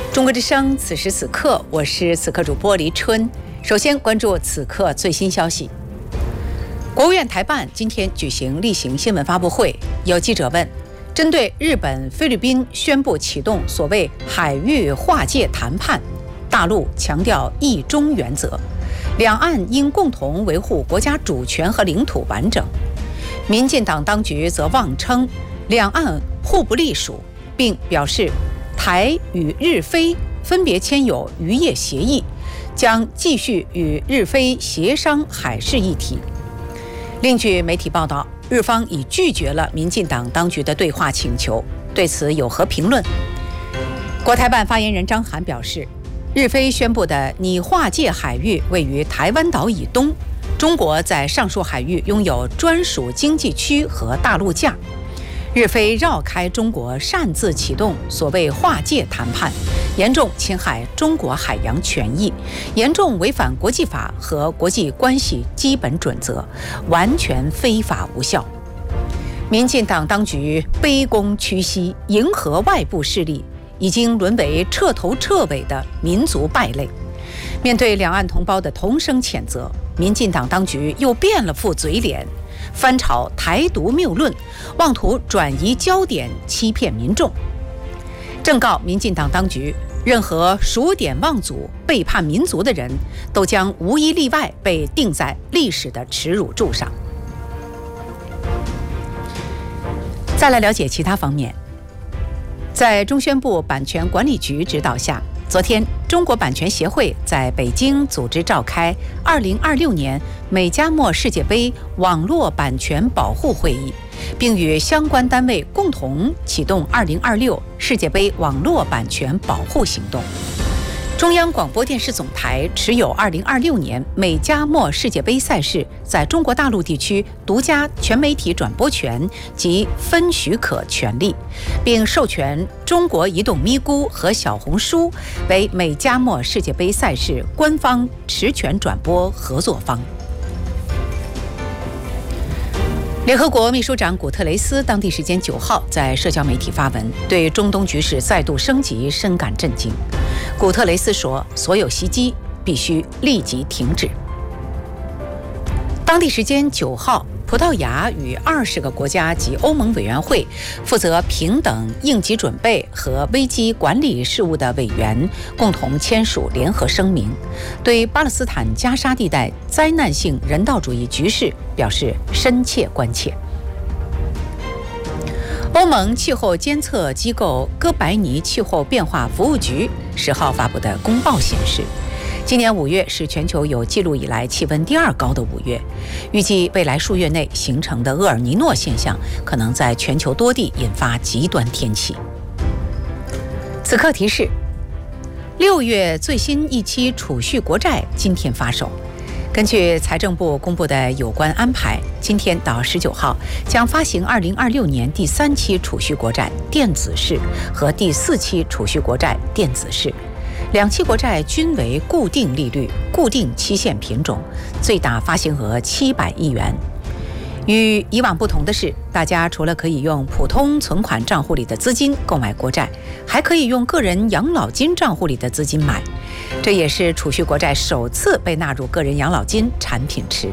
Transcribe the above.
中国之声，此时此刻，我是此刻主播黎春。首先关注此刻最新消息。国务院台办今天举行例行新闻发布会，有记者问，针对日本、菲律宾宣布启动所谓海域划界谈判，大陆强调一中原则，两岸应共同维护国家主权和领土完整。民进党当局则妄称两岸互不隶属，并表示台与日菲分别签有渔业协议，将继续与日菲协商海事议题。另据媒体报道，日方已拒绝了民进党当局的对话请求，对此有何评论？国台办发言人张涵表示，日菲宣布的拟划界海域位于台湾岛以东，中国在上述海域拥有专属经济区和大陆架。日菲绕开中国，擅自启动所谓划界谈判，严重侵害中国海洋权益，严重违反国际法和国际关系基本准则，完全非法无效。民进党当局卑躬屈膝，迎合外部势力，已经沦为彻头彻尾的民族败类。面对两岸同胞的同声谴责，民进党当局又变了副嘴脸，翻炒台独谬论，妄图转移焦点，欺骗民众。正告民进党当局，任何数典忘祖、背叛民族的人，都将无一例外被钉在历史的耻辱柱上。再来了解其他方面，在中宣部版权管理局指导下，昨天，中国版权协会在北京组织召开2026年美加墨世界杯网络版权保护会议，并与相关单位共同启动2026世界杯网络版权保护行动。中央广播电视总台持有2026年美加墨世界杯赛事在中国大陆地区独家全媒体转播权及分许可权利，并授权中国移动咪咕和小红书为美加墨世界杯赛事官方持权转播合作方。联合国秘书长古特雷斯当地时间9号在社交媒体发文，对中东局势再度升级深感震惊。古特雷斯说，所有袭击必须立即停止。当地时间9号，葡萄牙与20个国家及欧盟委员会负责平等应急准备和危机管理事务的委员共同签署联合声明，对巴勒斯坦加沙地带灾难性人道主义局势表示深切关切。欧盟气候监测机构哥白尼气候变化服务局10号发布的公报显示，今年5月是全球有记录以来气温第2高的5月，预计未来数月内形成的厄尔尼诺现象可能在全球多地引发极端天气。此刻提示，6月最新一期储蓄国债今天发售。根据财政部公布的有关安排，今天到19号将发行2026年第3期储蓄国债电子式和第4期储蓄国债电子式。2期国债均为固定利率、固定期限品种，最大发行额700亿元。与以往不同的是，大家除了可以用普通存款账户里的资金购买国债，还可以用个人养老金账户里的资金买。这也是储蓄国债首次被纳入个人养老金产品池。